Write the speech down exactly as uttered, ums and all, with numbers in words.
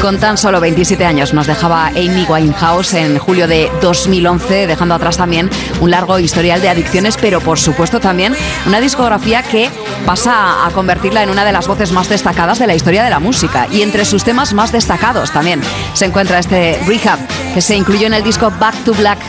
Con tan solo veintisiete años nos dejaba Amy Winehouse en julio de dos mil once, dejando atrás también un largo historial de adicciones, pero por supuesto también una discografía que pasa a convertirla en una de las voces más destacadas de la historia de la música. Y entre sus temas más destacados también se encuentra este Rehab, que se incluyó en el disco Back to Black